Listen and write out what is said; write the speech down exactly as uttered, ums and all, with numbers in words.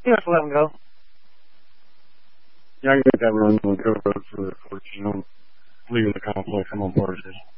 Yeah, just let him go. Yeah, I can get that run on Go Road for fourteen. I'm leaving the complex. I'm on Parsons.